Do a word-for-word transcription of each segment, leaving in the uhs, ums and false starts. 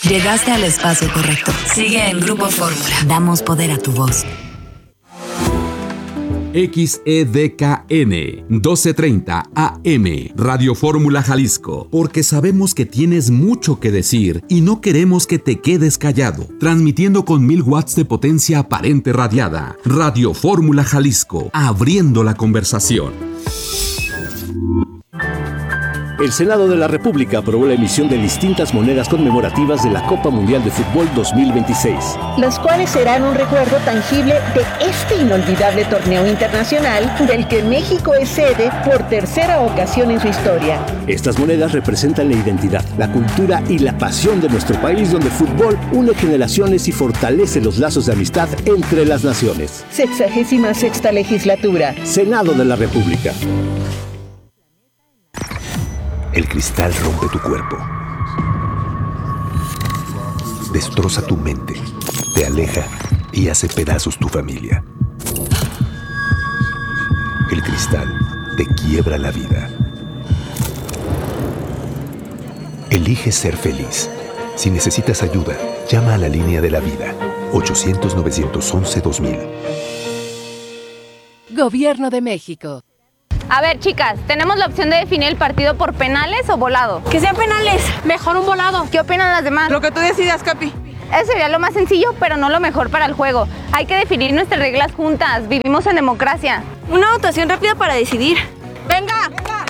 Llegaste al espacio correcto. Sigue en Grupo Fórmula. Damos poder a tu voz. X E D K N doce treinta A M Radio Fórmula Jalisco, porque sabemos que tienes mucho que decir y no queremos que te quedes callado. Transmitiendo con mil watts de potencia aparente radiada. Radio Fórmula Jalisco, abriendo la conversación. El Senado de la República aprobó la emisión de distintas monedas conmemorativas de la Copa Mundial de Fútbol dos mil veintiséis. Las cuales serán un recuerdo tangible de este inolvidable torneo internacional del que México es sede por tercera ocasión en su historia. Estas monedas representan la identidad, la cultura y la pasión de nuestro país, donde el fútbol une generaciones y fortalece los lazos de amistad entre las naciones. Sexagésima sexta legislatura. Senado de la República. El cristal rompe tu cuerpo, destroza tu mente, te aleja y hace pedazos tu familia. El cristal te quiebra la vida. Elige ser feliz. Si necesitas ayuda, llama a la línea de la vida, ochocientos, novecientos once, dos mil. Gobierno de México. A ver, chicas, tenemos la opción de definir el partido por penales o volado. Que sean penales, mejor un volado. ¿Qué opinan las demás? Lo que tú decidas, Capi. Eso sería lo más sencillo, pero no lo mejor para el juego. Hay que definir nuestras reglas juntas. Vivimos en democracia. Una votación rápida para decidir. ¡Venga! ¡Venga!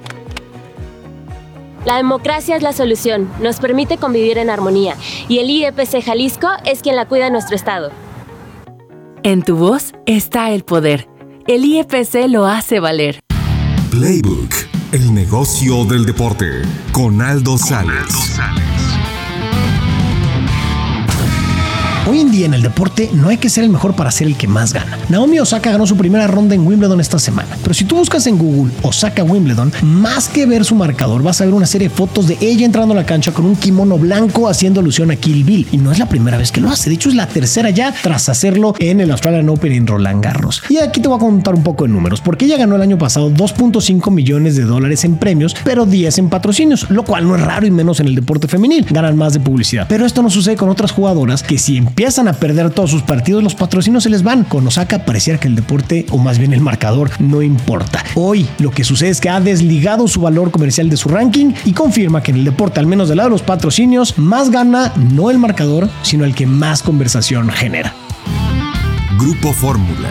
La democracia es la solución. Nos permite convivir en armonía. Y el I E P C Jalisco es quien la cuida en nuestro estado. En tu voz está el poder. El I E P C lo hace valer. Playbook, el negocio del deporte, con Aldo Sales. Hoy en día en el deporte no hay que ser el mejor para ser el que más gana. Naomi Osaka ganó su primera ronda en Wimbledon esta semana, pero si tú buscas en Google Osaka Wimbledon, más que ver su marcador, vas a ver una serie de fotos de ella entrando a la cancha con un kimono blanco haciendo alusión a Kill Bill. Y no es la primera vez que lo hace, de hecho es la tercera ya tras hacerlo en el Australian Open en Roland Garros. Y aquí te voy a contar un poco de números, porque ella ganó el año pasado dos punto cinco millones de dólares en premios, pero diez en patrocinios, lo cual no es raro y menos en el deporte femenil, ganan más de publicidad. Pero esto no sucede con otras jugadoras que si empiezan a perder todos sus partidos, los patrocinios se les van. Con Osaka pareciera que el deporte, o más bien el marcador, no importa. Hoy lo que sucede es que ha desligado su valor comercial de su ranking y confirma que en el deporte, al menos del lado de los patrocinios, más gana no el marcador, sino el que más conversación genera. Grupo Fórmula.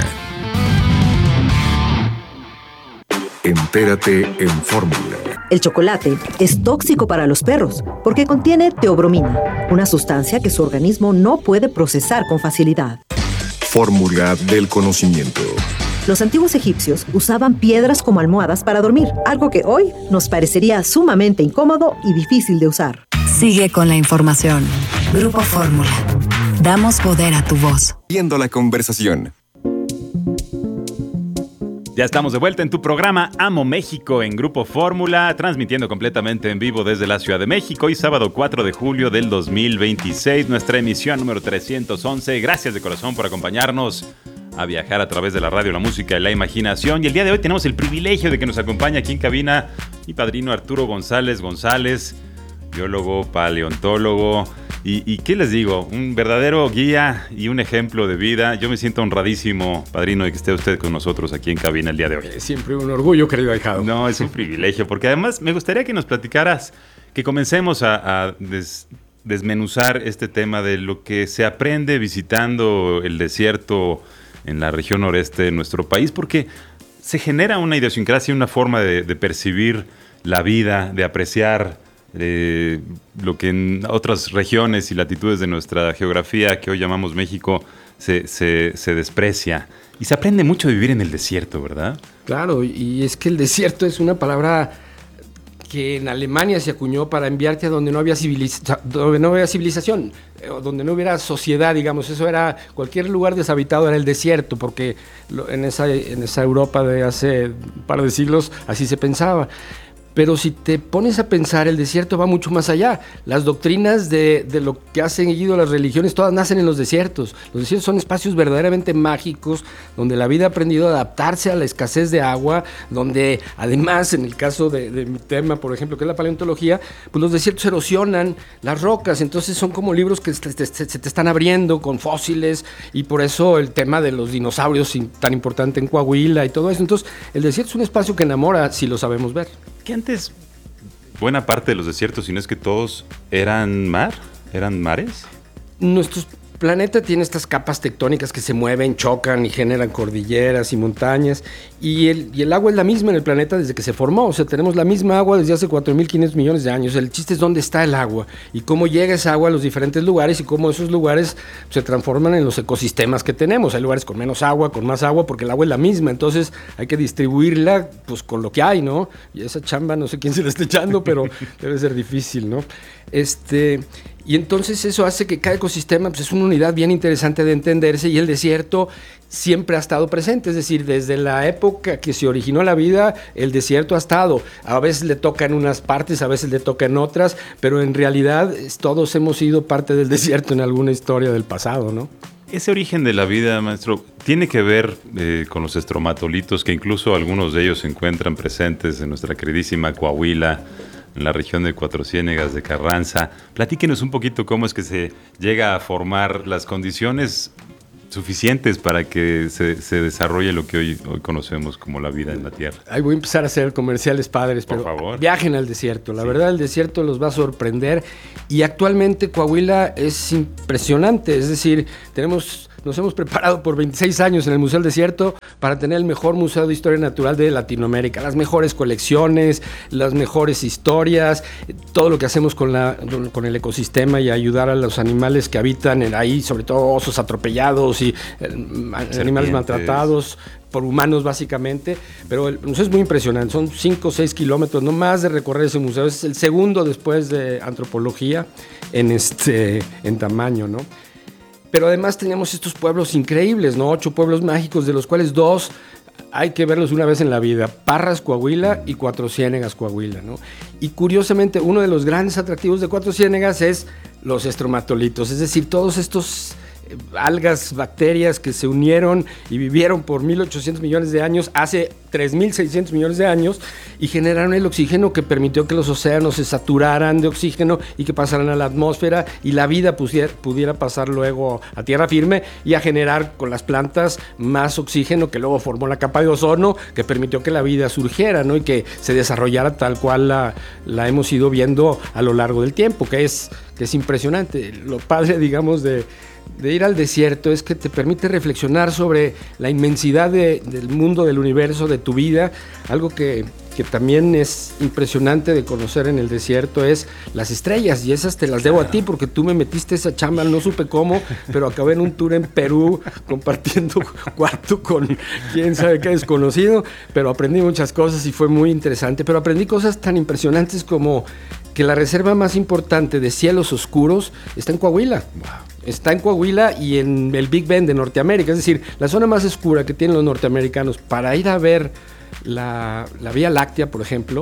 Entérate en Fórmula. El chocolate es tóxico para los perros porque contiene teobromina, una sustancia que su organismo no puede procesar con facilidad. Fórmula del conocimiento. Los antiguos egipcios usaban piedras como almohadas para dormir, algo que hoy nos parecería sumamente incómodo y difícil de usar. Sigue con la información. Grupo Fórmula. Damos poder a tu voz. Viendo la conversación. Ya estamos de vuelta en tu programa Amo México en Grupo Fórmula, transmitiendo completamente en vivo desde la Ciudad de México. Hoy sábado cuatro de julio del dos mil veintiséis, nuestra emisión número trescientos once. Gracias de corazón por acompañarnos a viajar a través de la radio, la música y la imaginación. Y el día de hoy tenemos el privilegio de que nos acompañe aquí en cabina mi padrino Arturo González González, biólogo, paleontólogo. Y, y ¿qué les digo? Un verdadero guía y un ejemplo de vida. Yo me siento honradísimo, padrino, de que esté usted con nosotros aquí en cabina el día de hoy. Siempre un orgullo, querido ahijado. No, es un privilegio, porque además me gustaría que nos platicaras, que comencemos a, a des, desmenuzar este tema de lo que se aprende visitando el desierto en la región noreste de nuestro país, porque se genera una idiosincrasia, una forma de, de percibir la vida, de apreciar Eh, lo que en otras regiones y latitudes de nuestra geografía que hoy llamamos México se, se, se desprecia. Y se aprende mucho de vivir en el desierto, ¿verdad? Claro, y es que el desierto es una palabra que en Alemania se acuñó para enviarte a donde no había, civiliza- donde no había civilización, o donde no hubiera sociedad, digamos. Eso era, cualquier lugar deshabitado era el desierto, porque lo, en, esa, en esa Europa de hace un par de siglos así se pensaba. Pero si te pones a pensar, el desierto va mucho más allá. Las doctrinas de, de lo que han seguido las religiones, todas nacen en los desiertos. Los desiertos son espacios verdaderamente mágicos, donde la vida ha aprendido a adaptarse a la escasez de agua, donde además, en el caso de, de mi tema, por ejemplo, que es la paleontología, pues los desiertos erosionan las rocas, entonces son como libros que se te, te, te están abriendo con fósiles, y por eso el tema de los dinosaurios tan importante en Coahuila y todo eso. Entonces, el desierto es un espacio que enamora si lo sabemos ver. Que antes buena parte de los desiertos, si no es que todos, eran mar, eran mares. Nuestro planeta tiene estas capas tectónicas que se mueven, chocan y generan cordilleras y montañas, y el, y el agua es la misma en el planeta desde que se formó. O sea, tenemos la misma agua desde hace cuatro mil quinientos millones de años. El chiste es dónde está el agua y cómo llega esa agua a los diferentes lugares y cómo esos lugares se transforman en los ecosistemas que tenemos. Hay lugares con menos agua, con más agua, porque el agua es la misma, entonces hay que distribuirla pues con lo que hay, ¿no? Y esa chamba no sé quién se la está echando, pero debe ser difícil, ¿no? Este... Y entonces eso hace que cada ecosistema pues, es una unidad bien interesante de entenderse, y el desierto siempre ha estado presente, es decir, desde la época que se originó la vida, el desierto ha estado. A veces le toca en unas partes, a veces le toca en otras, pero en realidad todos hemos sido parte del desierto en alguna historia del pasado, ¿no? Ese origen de la vida, maestro, tiene que ver eh, con los estromatolitos, que incluso algunos de ellos se encuentran presentes en nuestra queridísima Coahuila, en la región de Cuatro Ciénegas, de Carranza. Platíquenos un poquito cómo es que se llega a formar las condiciones suficientes para que se, se desarrolle lo que hoy, hoy conocemos como la vida en la Tierra. Ahí voy a empezar a hacer comerciales padres, pero por favor, viajen al desierto. La sí. verdad, el desierto los va a sorprender, y actualmente Coahuila es impresionante. Es decir, tenemos... Nos hemos preparado por veintiséis años en el Museo del Desierto para tener el mejor museo de historia natural de Latinoamérica, las mejores colecciones, las mejores historias, todo lo que hacemos con, la, con el ecosistema y ayudar a los animales que habitan ahí, sobre todo osos atropellados y eh, animales maltratados por humanos básicamente, pero el museo es muy impresionante, son cinco o seis kilómetros no más de recorrer ese museo, es el segundo después de antropología en, este, en tamaño, ¿no? Pero además teníamos estos pueblos increíbles, ¿no? Ocho pueblos mágicos, de los cuales dos hay que verlos una vez en la vida: Parras, Coahuila, y Cuatro Ciénegas, Coahuila, ¿no? Y curiosamente, uno de los grandes atractivos de Cuatro Ciénegas es los estromatolitos, es decir, todos estos algas, bacterias que se unieron y vivieron por mil ochocientos millones de años, hace tres mil seiscientos millones de años, y generaron el oxígeno que permitió que los océanos se saturaran de oxígeno y que pasaran a la atmósfera, y la vida pudiera, pudiera pasar luego a tierra firme y a generar con las plantas más oxígeno, que luego formó la capa de ozono, que permitió que la vida surgiera, ¿no? Y que se desarrollara tal cual la, la hemos ido viendo a lo largo del tiempo, que es, que es impresionante. Lo padre, digamos, de de ir al desierto es que te permite reflexionar sobre la inmensidad de, del mundo, del universo, de tu vida. Algo que, que también es impresionante de conocer en el desierto es las estrellas, y esas te las debo a ti porque tú me metiste esa chamba, no supe cómo, pero acabé en un tour en Perú compartiendo cuarto con quién sabe qué desconocido, pero aprendí muchas cosas y fue muy interesante. Pero aprendí cosas tan impresionantes como que la reserva más importante de cielos oscuros está en Coahuila. Wow. Está en Coahuila y en el Big Bend de Norteamérica, es decir, la zona más oscura que tienen los norteamericanos para ir a ver la, la Vía Láctea, por ejemplo,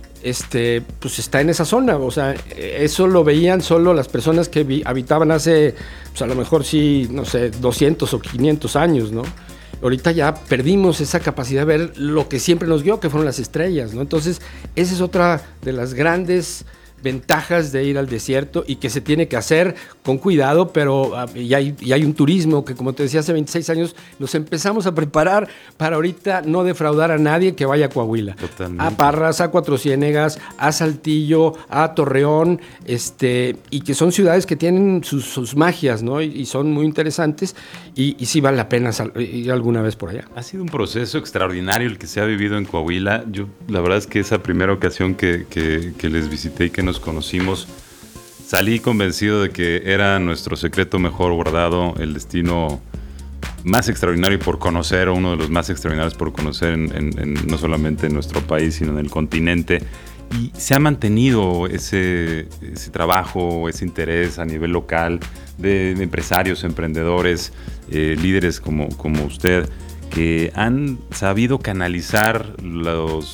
este, pues está en esa zona. O sea, eso lo veían solo las personas que vi, habitaban hace, pues a lo mejor sí, no sé, doscientos o quinientos años, ¿no? Ahorita ya perdimos esa capacidad de ver lo que siempre nos guió, que fueron las estrellas, ¿no? Entonces, esa es otra de las grandes ventajas de ir al desierto, y que se tiene que hacer con cuidado, pero uh, y, hay, y hay un turismo que, como te decía, hace veintiséis años nos empezamos a preparar para ahorita no defraudar a nadie que vaya a Coahuila. Totalmente. A Parras, a Cuatro Ciénegas, a Saltillo, a Torreón, este, y que son ciudades que tienen sus, sus magias, ¿no? Y, y son muy interesantes, y, y sí vale la pena sal, ir alguna vez por allá. Ha sido un proceso extraordinario el que se ha vivido en Coahuila. Yo, la verdad es que esa primera ocasión que, que, que les visité y que nos conocimos, salí convencido de que era nuestro secreto mejor guardado, el destino más extraordinario por conocer, o uno de los más extraordinarios por conocer en, en, en, no solamente en nuestro país, sino en el continente. Y se ha mantenido ese, ese trabajo, ese interés a nivel local de, de empresarios, emprendedores, eh, líderes como, como usted, que han sabido canalizar los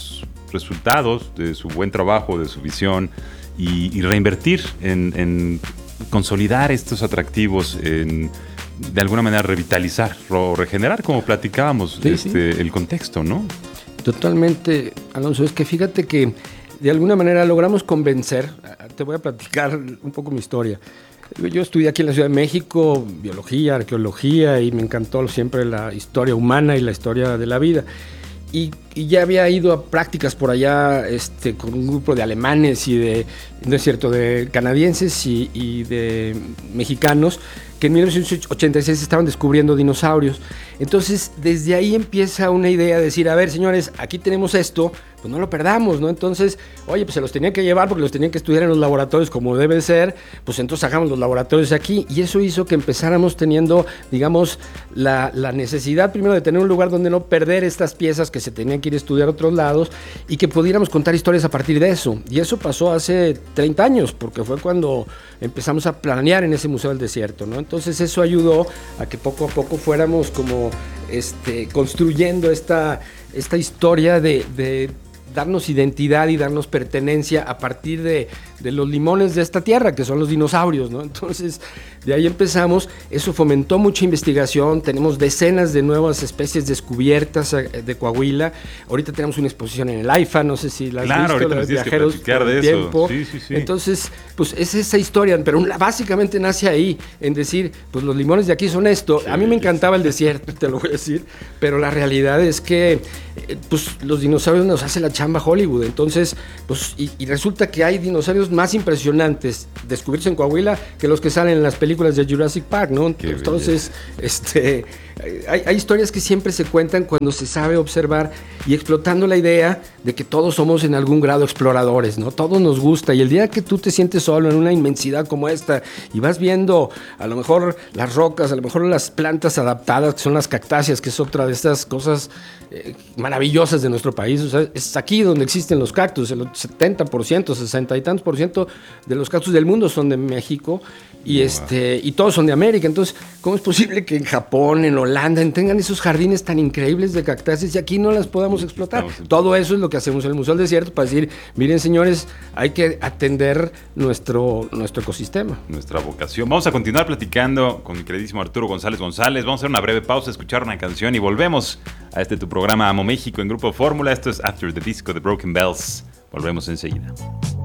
resultados de su buen trabajo, de su visión y, y reinvertir en, en consolidar estos atractivos, en de alguna manera revitalizar o regenerar, como platicábamos, sí, este, sí. el contexto, ¿no? Totalmente, Alonso. Es que fíjate que de alguna manera logramos convencer. Te voy a platicar un poco mi historia. Yo estudié aquí en la Ciudad de México biología, arqueología, y me encantó siempre la historia humana y la historia de la vida. Y, y ya había ido a prácticas por allá este, con un grupo de alemanes y de, no es cierto, de canadienses y, y de mexicanos que en mil novecientos ochenta y seis estaban descubriendo dinosaurios. Entonces, desde ahí empieza una idea de decir, a ver, señores, aquí tenemos esto, pues no lo perdamos, ¿no? Entonces, oye, pues se los tenían que llevar porque los tenían que estudiar en los laboratorios como debe ser, pues entonces hagamos los laboratorios aquí. Y eso hizo que empezáramos teniendo, digamos, la, la necesidad primero de tener un lugar donde no perder estas piezas que se tenían que ir a estudiar a otros lados y que pudiéramos contar historias a partir de eso. Y eso pasó hace treinta años, porque fue cuando empezamos a planear en ese Museo del Desierto, ¿no? Entonces eso ayudó a que poco a poco fuéramos como este, construyendo esta, esta historia de, de darnos identidad y darnos pertenencia a partir de, de los limones de esta tierra, que son los dinosaurios, ¿no? Entonces, de ahí empezamos. Eso fomentó mucha investigación. Tenemos decenas de nuevas especies descubiertas de Coahuila. Ahorita tenemos una exposición en el AIFA, no sé si la has claro, visto, los viajeros por de el tiempo. Sí, sí, sí. Entonces, pues es esa historia, pero básicamente nace ahí, en decir, pues los limones de aquí son esto. Sí, a mí me encantaba el desierto, te lo voy a decir, pero la realidad es que pues los dinosaurios nos hace la chamba Hollywood. Entonces, pues, y, y resulta que hay dinosaurios más impresionantes descubiertos en Coahuila que los que salen en las películas de Jurassic Park, ¿no? Qué Entonces, belleza. este, hay, hay historias que siempre se cuentan cuando se sabe observar y explotando la idea de que todos somos en algún grado exploradores, ¿no? Todos nos gusta, y el día que tú te sientes solo en una inmensidad como esta y vas viendo a lo mejor las rocas, a lo mejor las plantas adaptadas, que son las cactáceas, que es otra de estas cosas eh, maravillosas de nuestro país. O sea, es aquí donde existen los cactus. El setenta por ciento, sesenta y tantos por ciento de los cactus del mundo son de México y, wow. este, y todos son de América. Entonces, ¿cómo es posible que en Japón, en Holanda, tengan esos jardines tan increíbles de cactáceas y aquí no las podamos explotar? Todo eso es lo que hacemos en el Museo del Desierto para decir, miren señores, hay que atender nuestro, nuestro ecosistema. Nuestra vocación. Vamos a continuar platicando con mi queridísimo Arturo González González. Vamos a hacer una breve pausa, escuchar una canción y volvemos a este tu programa Amo México en Grupo Fórmula. Esto es After the Disco de Broken Bells. Volvemos enseguida.